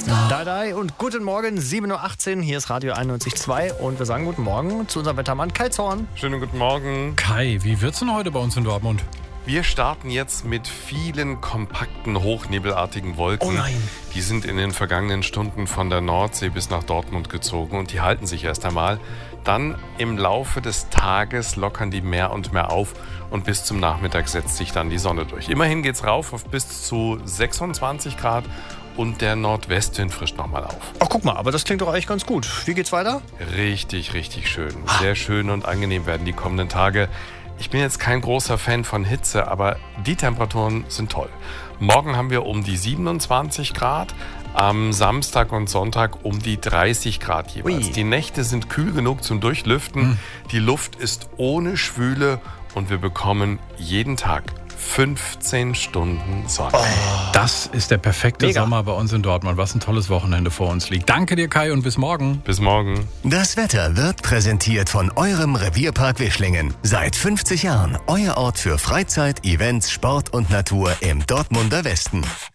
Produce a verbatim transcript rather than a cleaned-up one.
Dai und guten Morgen, sieben Uhr achtzehn, hier ist Radio einundneunzig Komma zwei und wir sagen guten Morgen zu unserem Wettermann Kai Zorn. Schönen guten Morgen. Kai, wie wird's denn heute bei uns in Dortmund? Wir starten jetzt mit vielen kompakten, hochnebelartigen Wolken. Oh nein. Die sind in den vergangenen Stunden von der Nordsee bis nach Dortmund gezogen und die halten sich erst einmal. Dann im Laufe des Tages lockern die mehr und mehr auf und bis zum Nachmittag setzt sich dann die Sonne durch. Immerhin geht's rauf auf bis zu sechsundzwanzig Grad und der Nordwestwind frischt nochmal auf. Ach, guck mal, aber das klingt doch eigentlich ganz gut. Wie geht's weiter? Richtig, richtig schön. Sehr schön und angenehm werden die kommenden Tage. Ich bin jetzt kein großer Fan von Hitze, aber die Temperaturen sind toll. Morgen haben wir um die siebenundzwanzig Grad, am Samstag und Sonntag um die dreißig Grad jeweils. Ui. Die Nächte sind kühl genug zum Durchlüften, mhm. Die Luft ist ohne Schwüle und wir bekommen jeden Tag fünfzehn Stunden Sonne. Oh, das ist der perfekte Mega. Sommer bei uns in Dortmund. Was ein tolles Wochenende vor uns liegt. Danke dir, Kai, und bis morgen. Bis morgen. Das Wetter wird präsentiert von eurem Revierpark Wischlingen. Seit fünfzig Jahren euer Ort für Freizeit, Events, Sport und Natur im Dortmunder Westen.